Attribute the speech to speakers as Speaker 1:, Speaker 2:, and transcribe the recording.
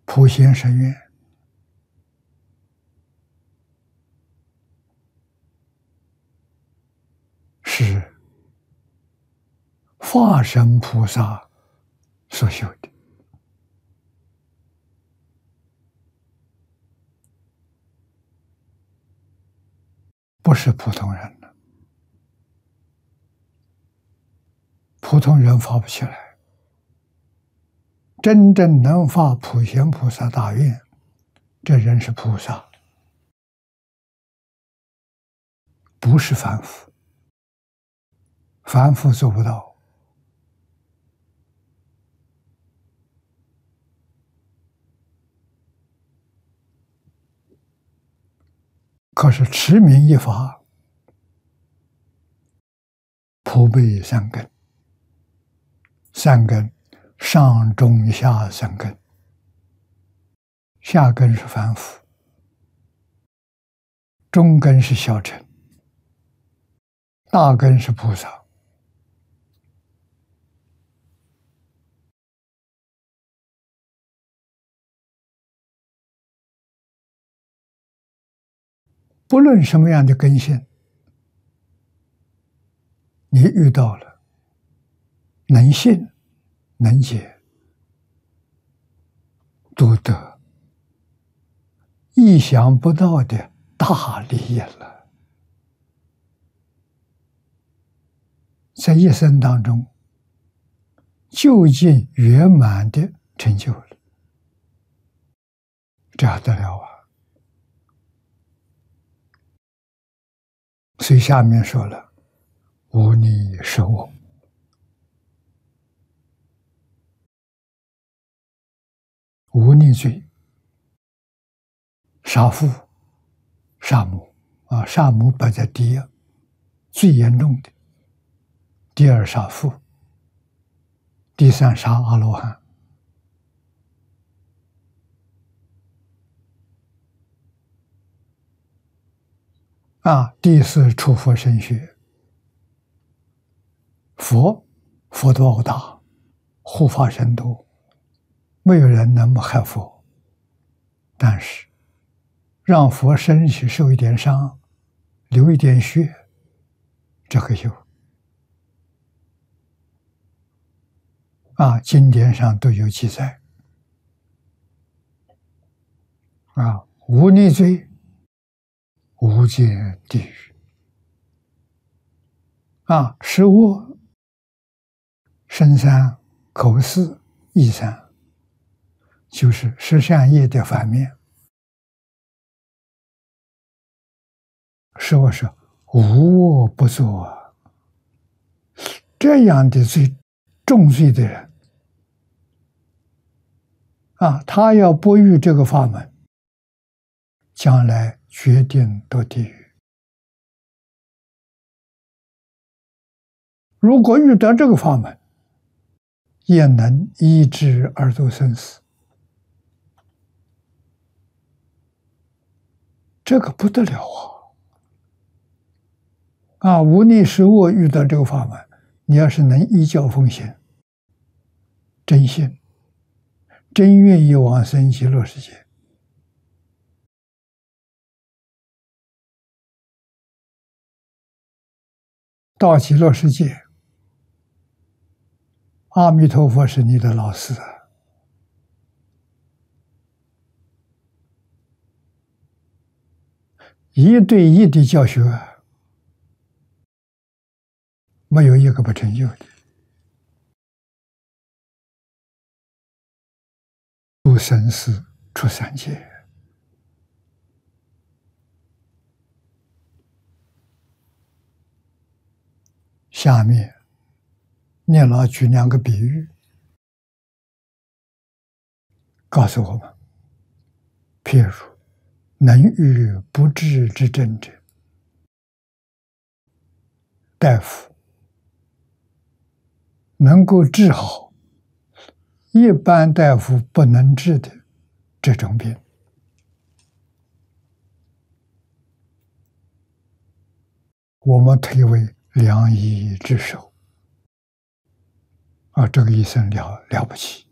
Speaker 1: 普贤十愿是化身菩萨所修的，不是普通人的，普通人发不起来。真正能发普贤菩萨大愿，这人是菩萨，不是凡夫，凡夫做不到。可是持名一法，普被三根，三根上中下三根，下根是凡夫，中根是小乘，大根是菩萨。不论什么样的根性，你遇到了，能信能解，都得意想不到的大利益了，在一生当中就近圆满的成就了，这还得了啊！所以下面说了，无逆是我，无逆罪，杀父、杀母啊，杀母摆在第一，最严重的。第二杀父，第三杀阿罗汉。第四出佛身血，佛道大，护法神多，没有人能害佛，但是让佛身体受一点伤，流一点血，这个有经典上都有记载无逆罪，无间地狱食恶身三口四意三，就是十善业的反面。是我说无恶不作，这样的重罪的人他要不遇这个法门，将来决定堕地狱。如果遇到这个法门，也能依之而度生死，这个不得了无逆是恶遇到这个法门，你要是能依教奉行，真信，真愿意往生极乐世界，到极乐世界，阿弥陀佛是你的老师一对一的教学，没有一个不成就的。入生死，出三界。下面念老举两个比喻，告诉我们，譬如能遇不治之症者，大夫能够治好一般大夫不能治的这种病，我们推为良医之手这个医生了不起